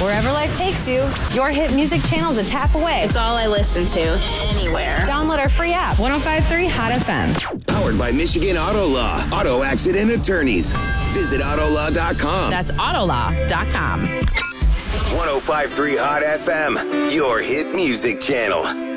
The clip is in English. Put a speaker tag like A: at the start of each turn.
A: Wherever life takes you, your hit music channel is a tap away.
B: It's all I listen to, anywhere.
A: Download our free app, 105.3 Hot FM.
C: Powered by Michigan Auto Law. Auto accident attorneys. Visit Autolaw.com.
B: That's Autolaw.com.
C: 105.3 Hot FM, your hit music channel.